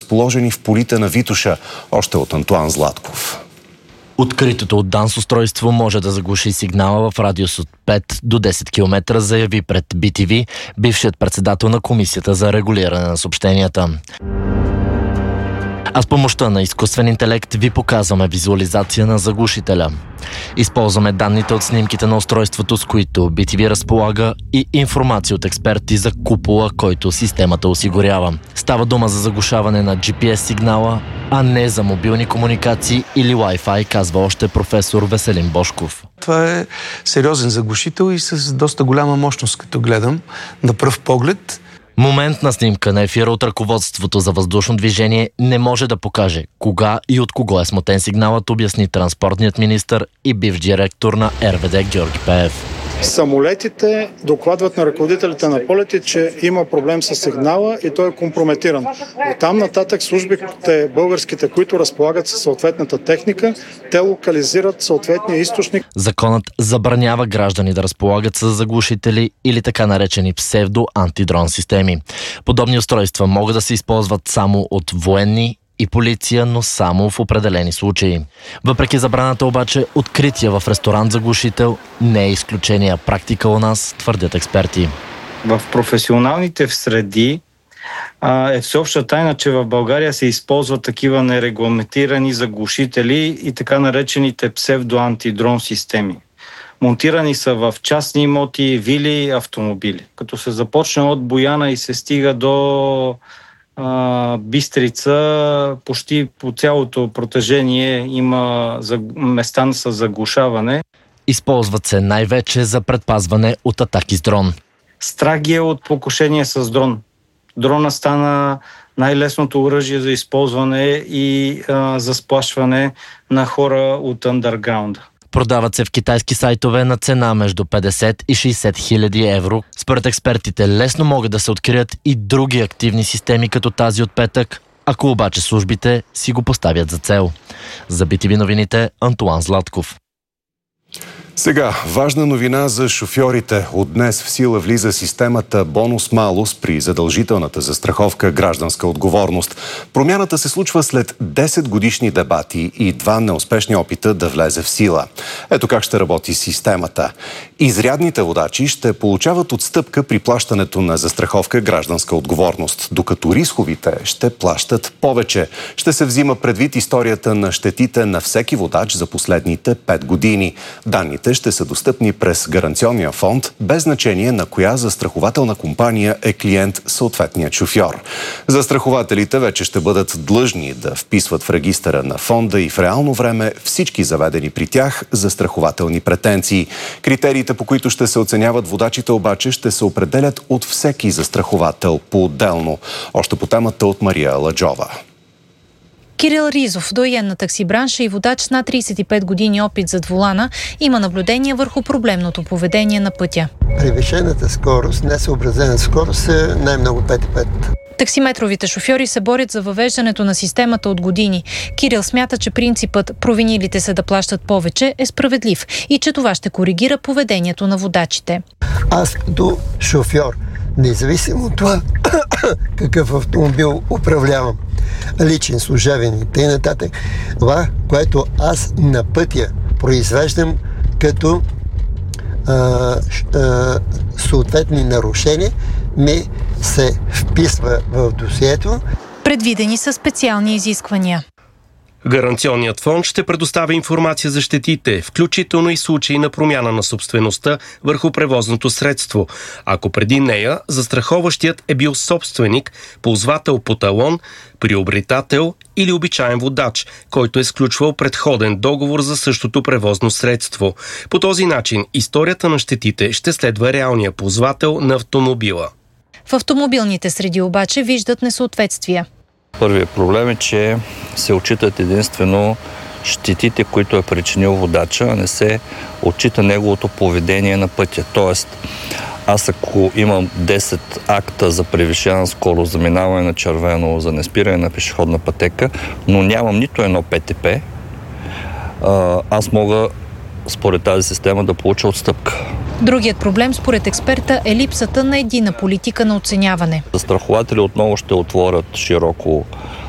разположени в полите на Витоша, още от Антуан Златков. Откритото от ДАНС устройство може да заглуши сигнала в радиус от 5 до 10 км, заяви пред BTV бившият председател на Комисията за регулиране на съобщенията. А с помощта на изкуствен интелект ви показваме визуализация на заглушителя. Използваме данните от снимките на устройството, с които BTV разполага, и информация от експерти за купола, който системата осигурява. Става дума за заглушаване на GPS сигнала, а не за мобилни комуникации или Wi-Fi, казва още професор Веселин Божков. Това е сериозен заглушител и с доста голяма мощност, като гледам на пръв поглед. Моментна снимка на ефира от ръководството за въздушно движение не може да покаже кога и от кого е смутен сигналът, обясни транспортният министър и бивш директор на РВД Георги Пеев. Самолетите докладват на ръководителите на полети, че има проблем с сигнала и той е компрометиран. Оттам нататък службите българските, които разполагат със съответната техника, те локализират съответния източник. Законът забранява граждани да разполагат с заглушители или така наречени псевдо-антидрон системи. Подобни устройства могат да се използват само от военни и полиция, но само в определени случаи. Въпреки забраната обаче, открития в ресторант заглушител не е изключение. Практика у нас, твърдят експерти. В професионалните среди е всеобща тайна, че в България се използват такива нерегламентирани заглушители и така наречените псевдо-антидрон системи. Монтирани са в частни имоти, вили, автомобили. Като се започне от Бояна и се стига до Бистрица, почти по цялото протежение има места с заглушаване. Използват се най-вече за предпазване от атаки с дрон. Страх ги е от покушение с дрон. Дрона стана най-лесното оръжие за използване и за сплашване на хора от андерграунда. Продават се в китайски сайтове на цена между 50 и 60 хиляди евро. Според експертите лесно могат да се открият и други активни системи като тази от петък, ако обаче службите си го поставят за цел. За BTV новините, Антуан Златков. Сега, важна новина за шофьорите. От днес в сила влиза системата бонус-малус при задължителната застраховка гражданска отговорност. Промяната се случва след 10 годишни дебати и 2 неуспешни опита да влезе в сила. Ето как ще работи системата. Изрядните водачи ще получават отстъпка при плащането на застраховка гражданска отговорност, докато рисковите ще плащат повече. Ще се взима предвид историята на щетите на всеки водач за последните 5 години. Данните ще са достъпни през гаранционния фонд, без значение на коя застрахователна компания е клиент съответният шофьор. Застрахователите вече ще бъдат длъжни да вписват в регистъра на фонда и в реално време всички заведени при тях застрахователни претенции. Критериите, по които ще се оценяват водачите, обаче ще се определят от всеки застраховател по-отделно. Още по темата от Мария Ладжова. Кирил Ризов, доайен на таксибранша и водач с над 35 години опит зад волана, има наблюдение върху проблемното поведение на пътя. Превишената скорост, несъобразена скорост е най-много 5,5. Таксиметровите шофьори се борят за въвеждането на системата от години. Кирил смята, че принципът провинилите се да плащат повече е справедлив и че това ще коригира поведението на водачите. Аз като шофьор, независимо от това какъв автомобил управлявам, личен, служебен и т.н. това, което аз на пътя произвеждам като съответни нарушения, ми се вписва в досието. Предвидени са специални изисквания. Гаранционният фонд ще предоставя информация за щетите, включително и случаи на промяна на собствеността върху превозното средство. Ако преди нея застраховащият е бил собственик, ползвател по талон, приобретател или обичаен водач, който е сключвал предходен договор за същото превозно средство. По този начин историята на щетите ще следва реалния ползвател на автомобила. В автомобилните среди обаче виждат несъответствия. Първият проблем е, че се отчитат единствено щетите, които е причинил водача, а не се отчита неговото поведение на пътя. Тоест, аз ако имам 10 акта за превишена скорост, за минаване на червено, за неспиране на пешеходна пътека, но нямам нито едно ПТП, аз мога според тази система да получа отстъпка. Другият проблем, според експерта, е липсата на единна политика на оценяване. Застрахователи отново ще отворят широко